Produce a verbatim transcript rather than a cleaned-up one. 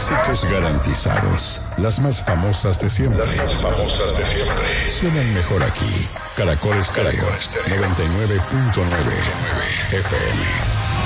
Éxitos garantizados. Las más famosas de siempre. Las más famosas de siempre. Suenan mejor aquí. Caracol Estéreo noventa y nueve punto nueve F M.